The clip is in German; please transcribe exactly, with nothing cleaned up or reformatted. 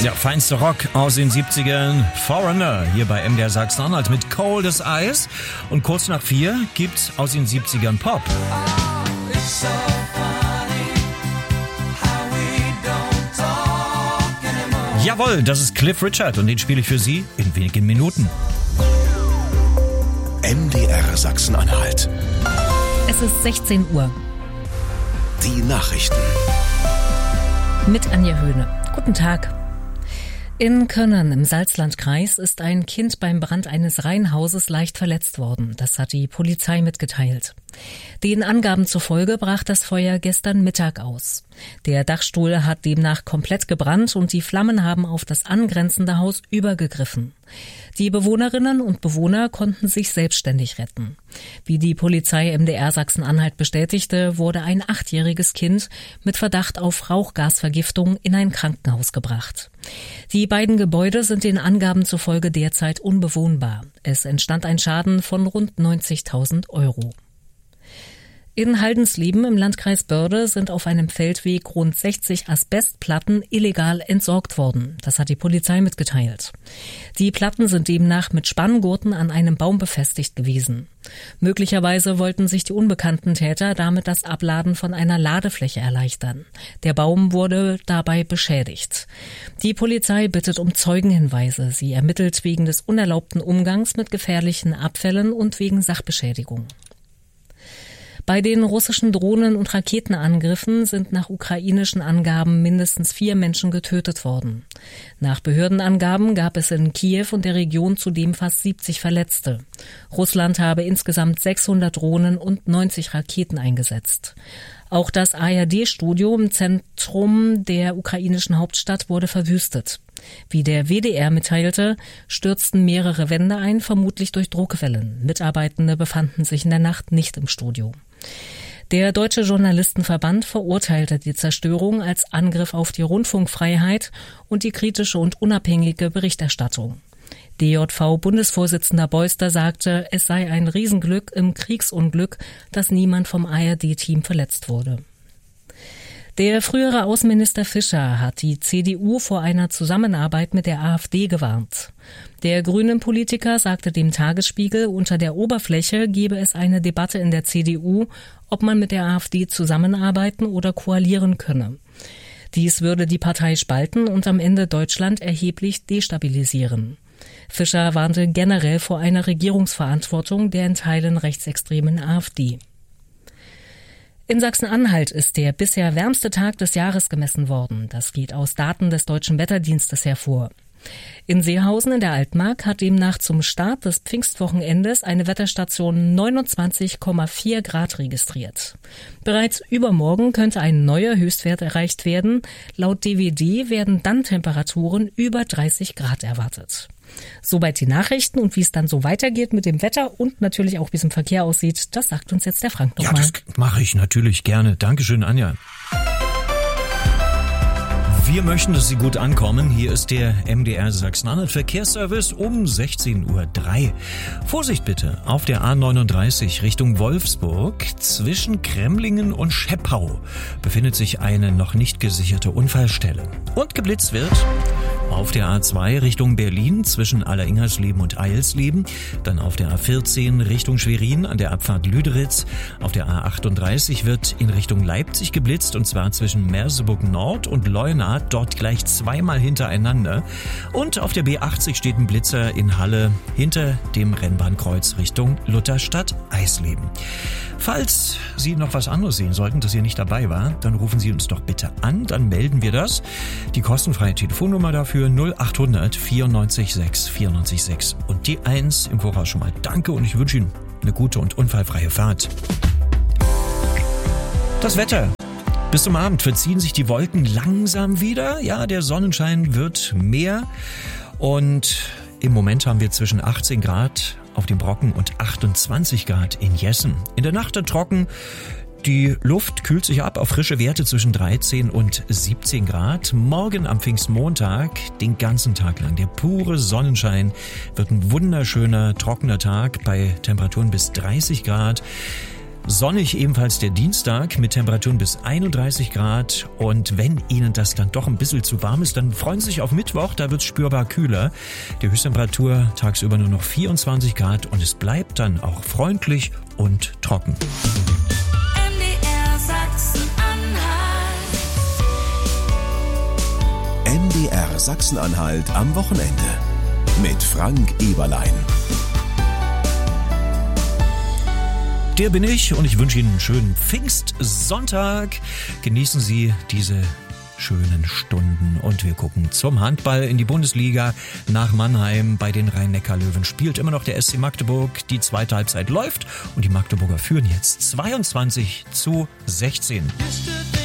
Ja, feinster Rock aus den siebzigern. Foreigner hier bei M D R Sachsen-Anhalt mit Cold as Ice. Und kurz nach vier gibt's aus den siebzigern Pop. Oh, it's so funny how we don't talk anymore. Jawohl, das ist Cliff Richard und den spiele ich für Sie in wenigen Minuten. M D R Sachsen-Anhalt. Es ist sechzehn Uhr. Die Nachrichten. Mit Anja Höhne. Guten Tag. In Könnern im Salzlandkreis ist ein Kind beim Brand eines Reihenhauses leicht verletzt worden. Das hat die Polizei mitgeteilt. Den Angaben zufolge brach das Feuer gestern Mittag aus. Der Dachstuhl hat demnach komplett gebrannt und die Flammen haben auf das angrenzende Haus übergegriffen. Die Bewohnerinnen und Bewohner konnten sich selbstständig retten. Wie die Polizei M D R Sachsen-Anhalt bestätigte, wurde ein achtjähriges Kind mit Verdacht auf Rauchgasvergiftung in ein Krankenhaus gebracht. Die beiden Gebäude sind den Angaben zufolge derzeit unbewohnbar. Es entstand ein Schaden von rund neunzigtausend Euro. In Haldensleben im Landkreis Börde sind auf einem Feldweg rund sechzig Asbestplatten illegal entsorgt worden. Das hat die Polizei mitgeteilt. Die Platten sind demnach mit Spanngurten an einem Baum befestigt gewesen. Möglicherweise wollten sich die unbekannten Täter damit das Abladen von einer Ladefläche erleichtern. Der Baum wurde dabei beschädigt. Die Polizei bittet um Zeugenhinweise. Sie ermittelt wegen des unerlaubten Umgangs mit gefährlichen Abfällen und wegen Sachbeschädigung. Bei den russischen Drohnen- und Raketenangriffen sind nach ukrainischen Angaben mindestens vier Menschen getötet worden. Nach Behördenangaben gab es in Kiew und der Region zudem fast siebzig Verletzte. Russland habe insgesamt sechshundert Drohnen und neunzig Raketen eingesetzt. Auch das A R D-Studio im Zentrum der ukrainischen Hauptstadt wurde verwüstet. Wie der W D R mitteilte, stürzten mehrere Wände ein, vermutlich durch Druckwellen. Mitarbeitende befanden sich in der Nacht nicht im Studio. Der Deutsche Journalistenverband verurteilte die Zerstörung als Angriff auf die Rundfunkfreiheit und die kritische und unabhängige Berichterstattung. D J V-Bundesvorsitzender Beuster sagte, es sei ein Riesenglück im Kriegsunglück, dass niemand vom A R D-Team verletzt wurde. Der frühere Außenminister Fischer hat die C D U vor einer Zusammenarbeit mit der AfD gewarnt. Der Grünen-Politiker sagte dem Tagesspiegel, unter der Oberfläche gebe es eine Debatte in der C D U, ob man mit der AfD zusammenarbeiten oder koalieren könne. Dies würde die Partei spalten und am Ende Deutschland erheblich destabilisieren. Fischer warnte generell vor einer Regierungsverantwortung der in Teilen rechtsextremen AfD. In Sachsen-Anhalt ist der bisher wärmste Tag des Jahres gemessen worden. Das geht aus Daten des Deutschen Wetterdienstes hervor. In Seehausen in der Altmark hat demnach zum Start des Pfingstwochenendes eine Wetterstation neunundzwanzig Komma vier Grad registriert. Bereits übermorgen könnte ein neuer Höchstwert erreicht werden. Laut D W D werden dann Temperaturen über dreißig Grad erwartet. Soweit die Nachrichten und wie es dann so weitergeht mit dem Wetter und natürlich auch wie es im Verkehr aussieht, das sagt uns jetzt der Frank nochmal. Ja, das mache ich natürlich gerne. Dankeschön, Anja. Wir möchten, dass Sie gut ankommen. Hier ist der M D R Sachsen-Anhalt Verkehrsservice um sechzehn Uhr drei. Vorsicht bitte, auf der A neununddreißig Richtung Wolfsburg zwischen Kremlingen und Scheppau befindet sich eine noch nicht gesicherte Unfallstelle. Und geblitzt wird auf der A zwei Richtung Berlin zwischen Alleringersleben und Eilsleben, dann auf der A vierzehn Richtung Schwerin an der Abfahrt Lüderitz, auf der A achtunddreißig wird in Richtung Leipzig geblitzt und zwar zwischen Merseburg Nord und Leuna, dort gleich zweimal hintereinander, und auf der B achtzig steht ein Blitzer in Halle hinter dem Rennbahnkreuz Richtung Lutherstadt Eisleben. Falls Sie noch was anderes sehen sollten, das hier nicht dabei war, dann rufen Sie uns doch bitte an, dann melden wir das. Die kostenfreie Telefonnummer dafür null achthundert vierundneunzig sechs vierundneunzig sechs und die eins im Voraus schon mal danke und ich wünsche Ihnen eine gute und unfallfreie Fahrt. Das Wetter. Bis zum Abend verziehen sich die Wolken langsam wieder. Ja, der Sonnenschein wird mehr und im Moment haben wir zwischen achtzehn Grad auf dem Brocken und achtundzwanzig Grad in Jessen. In der Nacht dann trocken. Die Luft kühlt sich ab auf frische Werte zwischen dreizehn und siebzehn Grad. Morgen am Pfingstmontag, den ganzen Tag lang, der pure Sonnenschein, wird ein wunderschöner, trockener Tag bei Temperaturen bis dreißig Grad. Sonnig ebenfalls der Dienstag mit Temperaturen bis einunddreißig Grad. Und wenn Ihnen das dann doch ein bisschen zu warm ist, dann freuen Sie sich auf Mittwoch, da wird es spürbar kühler. Die Höchsttemperatur tagsüber nur noch vierundzwanzig Grad und es bleibt dann auch freundlich und trocken. M D R Sachsen-Anhalt. M D R Sachsen-Anhalt am Wochenende mit Frank Eberlein. Der bin ich und ich wünsche Ihnen einen schönen Pfingstsonntag. Genießen Sie diese schönen Stunden und wir gucken zum Handball in die Bundesliga nach Mannheim. Bei den Rhein-Neckar-Löwen spielt immer noch der S C Magdeburg. Die zweite Halbzeit läuft und die Magdeburger führen jetzt zweiundzwanzig zu sechzehn.